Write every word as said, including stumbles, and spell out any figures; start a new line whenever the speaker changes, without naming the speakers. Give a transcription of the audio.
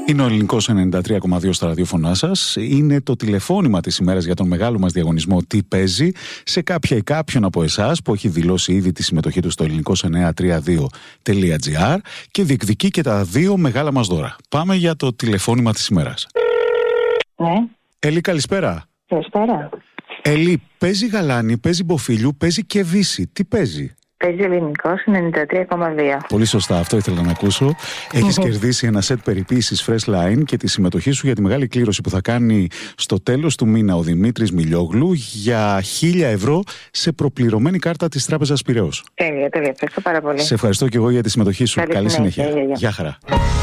Είναι ο Ελληνικός ενενήντα τρία κόμμα δύο στα ραδιόφωνά σας. Είναι το τηλεφώνημα της ημέρας για τον μεγάλο μας διαγωνισμό Τι παίζει, σε κάποια ή κάποιον από εσάς που έχει δηλώσει ήδη τη συμμετοχή του στο ελληνικός εννιακόσια τριάντα δύο τελεία τζι άρ και διεκδικεί και τα δύο μεγάλα μας δώρα. Πάμε για το τηλεφώνημα της ημέρας.
Ναι.
Ελή, καλησπέρα.
Καλησπέρα.
Ελή, παίζει γαλάνη, παίζει μποφίλιου, παίζει και βύση. Τι παίζει?
Παίζει Ελληνικός ενενήντα τρία κόμμα δύο.
Πολύ σωστά, αυτό ήθελα να ακούσω. Έχεις κερδίσει ένα σετ περιποίησης Fresh Line και τη συμμετοχή σου για τη μεγάλη κλήρωση που θα κάνει στο τέλος του μήνα ο Δημήτρης Μιλιόγλου για χίλια ευρώ σε προπληρωμένη κάρτα της Τράπεζας Πειραιώς.
Τέλεια, τέλεια. Ευχαριστώ πάρα πολύ.
Σε ευχαριστώ και εγώ για τη συμμετοχή σου.
Καλή
Καλή συνέχεια.
συνέχεια.
Γεια χαρά.